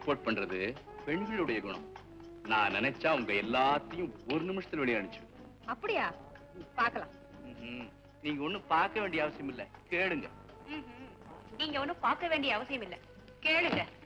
Report பண்றது பெண்களுடைய குணம். நான் நினைச்சா உங்க எல்லாத்தையும் ஒரு நிமிஷத்துல வெளியே அனுப்பிச்சு. அப்படியா? பார்க்கலாம். நீங்க ஒண்ணும் பார்க்க வேண்டிய அவசியம் இல்ல, கேளுங்க. நீங்க ஒண்ணும் பார்க்க வேண்டிய அவசியம் இல்ல, கேளுங்க.